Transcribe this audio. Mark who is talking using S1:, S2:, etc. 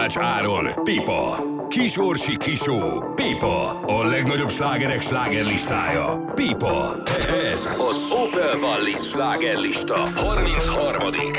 S1: Kovács Áron, Pipa. Kis Orsi Kisó, Pipa. A legnagyobb slágerek slágerlistája. Pipa. Ez az Opel Wallis slágerlista 33.